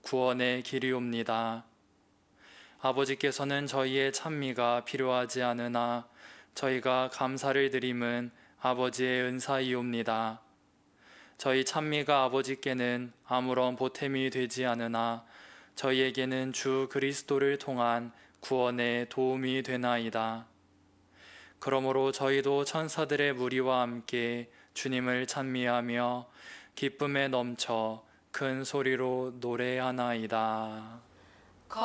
구원의 길이옵니다. 아버지께서는 저희의 찬미가 필요하지 않으나 저희가 감사를 드림은 아버지의 은사이옵니다. 저희 찬미가 아버지께는 아무런 보탬이 되지 않으나 저희에게는 주 그리스도를 통한 구원의 도움이 되나이다. 그러므로 저희도 천사들의 무리와 함께 주님을 찬미하며 기쁨에 넘쳐 큰 소리로 노래하나이다.